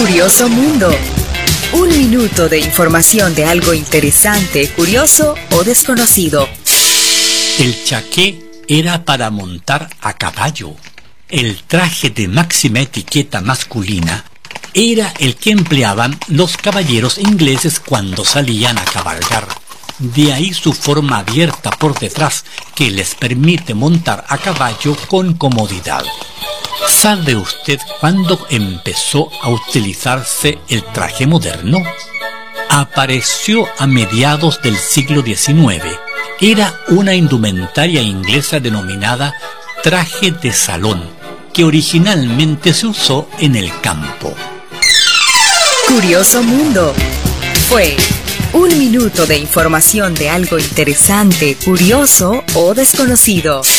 Curioso Mundo. Un minuto de información de algo interesante, curioso o desconocido. El chaqué era para montar a caballo. El traje de máxima etiqueta masculina era el que empleaban los caballeros ingleses cuando salían a cabalgar. De ahí su forma abierta por detrás, que les permite montar a caballo con comodidad. ¿Sabe usted cuándo empezó a utilizarse el traje moderno? Apareció a mediados del siglo XIX. Era una indumentaria inglesa denominada traje de salón, que originalmente se usó en el campo. Curioso Mundo. Fue un minuto de información de algo interesante, curioso o desconocido.